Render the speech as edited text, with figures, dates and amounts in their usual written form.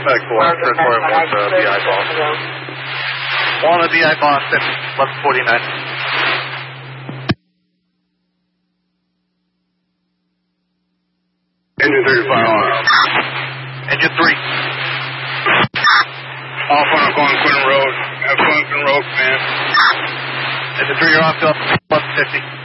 Back 4, first 4 and 1 to BI boss. One to BI boss at 1149. Engine 35 on. Engine 3. Off on Quinton Road. Have Quinton Road, man. Engine 3, you're off to 1150.